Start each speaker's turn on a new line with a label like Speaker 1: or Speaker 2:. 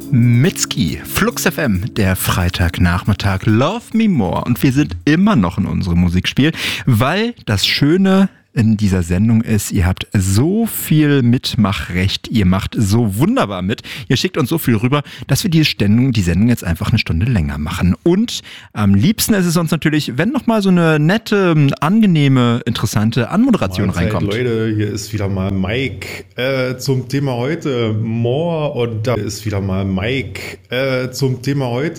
Speaker 1: Mitski, Flux FM, der Freitagnachmittag, Love Me More. Und wir sind immer noch in unserem Musikspiel, weil das Schöne in dieser Sendung ist, ihr habt so viel Mitmachrecht, ihr macht so wunderbar mit, ihr schickt uns so viel rüber, dass wir die Sendung jetzt einfach eine Stunde länger machen. Und am liebsten ist es uns natürlich, wenn nochmal so eine nette, angenehme, interessante Anmoderation reinkommt.
Speaker 2: Leute, hier ist wieder mal Mike zum Thema heute More und da ist wieder mal Mike zum Thema heute